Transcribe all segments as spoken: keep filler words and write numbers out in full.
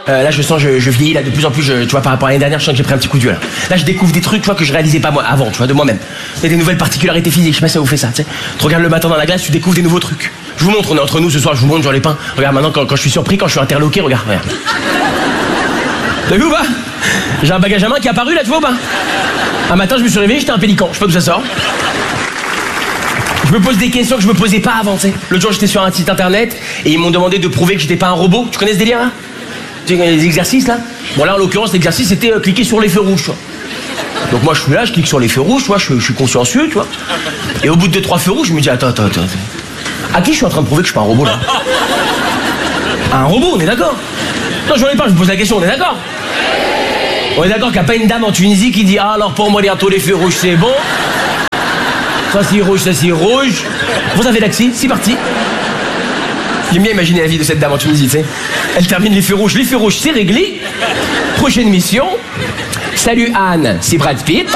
Euh, là, je sens, je, je vieillis, là, de plus en plus, je, tu vois, par rapport à l'année dernière, je sens que j'ai pris un petit coup de vieux, là. Là, je découvre des trucs, tu vois, que je réalisais pas moi, avant, tu vois, de moi-même. Il y a des nouvelles particularités physiques, je sais pas si ça vous fait ça, tu sais. Tu regardes le matin dans la glace, tu découvres des nouveaux trucs. Je vous montre, on est entre nous ce soir, je vous montre, genre les pains. Regarde, maintenant, quand, quand je suis surpris, quand je suis interloqué, regarde, regarde. T'as vu ou pas? J'ai un bagage à main qui est apparu, là, tu vois ou pas? Un matin, je me suis réveillé, j'étais un pélican, je sais pas d'où ça sort. Je me pose des questions que je me posais pas avant, tu sais. L'autre jour, j'étais sur un site internet et ils m'ont demandé de prouver que j'étais pas un robot. Tu connais ce délire, là? Tu sais, les exercices, là? Bon, là, en l'occurrence, l'exercice, c'était euh, cliquer sur les feux rouges, tu vois. Donc moi, je suis là, je clique sur les feux rouges, tu vois, je, je suis consciencieux, tu vois. Et au bout de deux, trois feux rouges, je me dis, attends, attends, attends. À qui je suis en train de prouver que je suis pas un robot, là? Un robot, on est d'accord? Non, j'en ai pas, je me pose la question, on est d'accord? On est d'accord qu'il n'y a pas une dame en Tunisie qui dit, ah, alors pour moi, bientôt les feux rouges, c'est bon. Ça c'est rouge, ça c'est rouge. Vous avez l'accès, c'est parti. J'aime bien imaginer la vie de cette dame en Tunisie, tu sais. Elle termine les feux rouges. Les feux rouges, c'est réglé. Prochaine mission. Salut Anne, c'est Brad Pitt.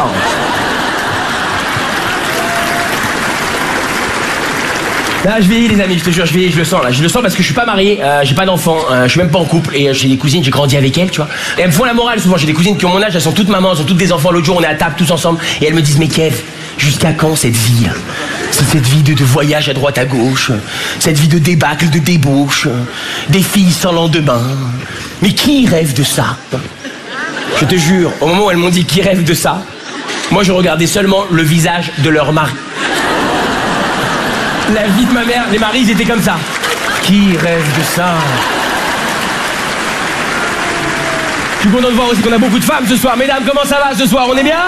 Là, je vieillis, les amis, je te jure, je vieillis, je le sens, là. Je le sens parce que je suis pas marié, euh, j'ai pas d'enfant, euh, je suis même pas en couple, et euh, j'ai des cousines, j'ai grandi avec elles, tu vois. Et elles me font la morale souvent, j'ai des cousines qui ont mon âge, elles sont toutes mamans, elles ont toutes des enfants. L'autre jour, on est à table tous ensemble, et elles me disent, mais Kev, jusqu'à quand cette vie, là? C'est cette vie de, de voyage à droite à gauche, cette vie de débâcle, de débauche, des filles sans lendemain. Mais qui rêve de ça? Je te jure, au moment où elles m'ont dit qui rêve de ça, moi je regardais seulement le visage de leur mari. La vie de ma mère, les maris ils étaient comme ça. Qui rêve de ça? Je suis content de voir aussi qu'on a beaucoup de femmes ce soir. Mesdames, comment ça va ce soir? On est bien?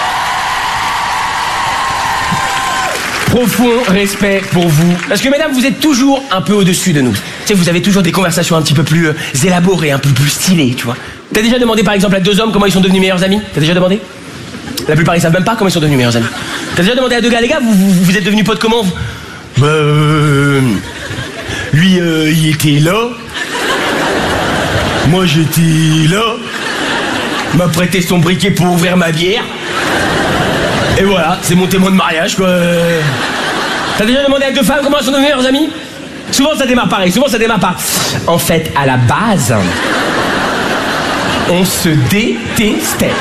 Profond respect pour vous. Parce que mesdames, vous êtes toujours un peu au-dessus de nous. Tu sais, vous avez toujours des conversations un petit peu plus euh, élaborées, un peu plus stylées, tu vois. T'as déjà demandé par exemple à deux hommes comment ils sont devenus meilleurs amis? T'as déjà demandé? La plupart ils savent même pas comment ils sont devenus meilleurs amis. T'as déjà demandé à deux gars, les gars, vous, vous, vous êtes devenus potes comment? vous... Bah euh, lui euh, il était là. Moi j'étais là. Il m'a prêté son briquet pour ouvrir ma bière. Et voilà, c'est mon témoin de mariage quoi. T'as déjà demandé à deux femmes comment elles sont devenues meilleures amies? Souvent ça démarre pareil, souvent ça démarre par... En fait, à la base, on se détestait.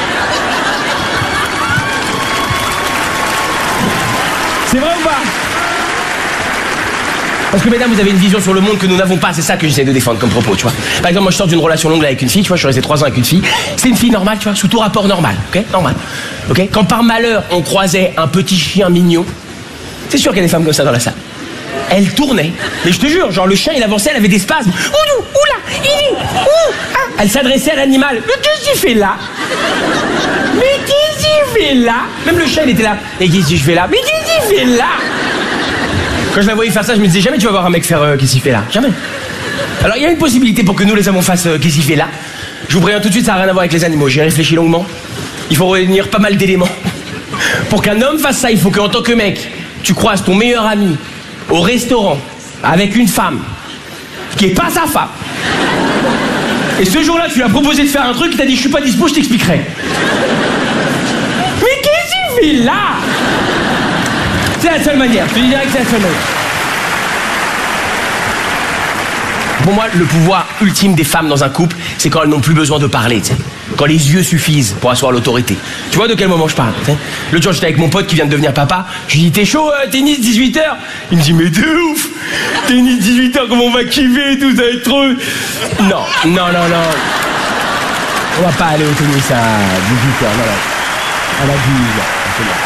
C'est vrai ou pas? Parce que mesdames, vous avez une vision sur le monde que nous n'avons pas, c'est ça que j'essaie de défendre comme propos, tu vois. Par exemple, moi je sors d'une relation longue là, avec une fille, tu vois, je suis resté trois ans avec une fille. C'est une fille normale, tu vois, sous tout rapport normal, ok? Normal. Ok? Quand par malheur, on croisait un petit chien mignon, c'est sûr qu'il y a des femmes comme ça dans la salle. Elle tournait, mais je te jure, genre le chien il avançait, elle avait des spasmes. Oulou, oula, il ouh, ah. Elle s'adressait à l'animal. Mais qu'est-ce qu'il fait là? Mais qu'est-ce qu'il fait là? Même le chien il était là. Et qu'est-ce que je fais là? Mais qu'est-ce qu'il fait là? Quand je la voyais faire ça, je me disais jamais tu vas voir un mec faire euh, qu'est-ce qu'il fait là. Jamais. Alors il y a une possibilité pour que nous les hommes on fasse euh, qu'est-ce qu'il fait là. Je vous préviens tout de suite, ça n'a rien à voir avec les animaux. J'ai réfléchi longuement. Il faut réunir pas mal d'éléments. Pour qu'un homme fasse ça, il faut qu'en tant que mec, tu croises ton meilleur ami au restaurant avec une femme qui est pas sa femme. Et ce jour-là, tu lui as proposé de faire un truc, il t'a dit je suis pas dispo, je t'expliquerai. Mais qu'est-ce qu'il fait là? C'est la seule manière, je te dis direct que c'est la seule manière. Pour moi, le pouvoir ultime des femmes dans un couple, c'est quand elles n'ont plus besoin de parler, tu sais. Quand les yeux suffisent pour asseoir l'autorité. Tu vois de quel moment je parle, tu sais. L'autre jour, j'étais avec mon pote qui vient de devenir papa. Je lui dis, t'es chaud, euh, tennis, dix-huit heures? Il me dit, mais de ouf! Tennis, dix-huit heures, comment on va kiffer et tout, ça va être trop... Non, non, non, non. On va pas aller au tennis à dix-huit heures, non, non. On a dit, non.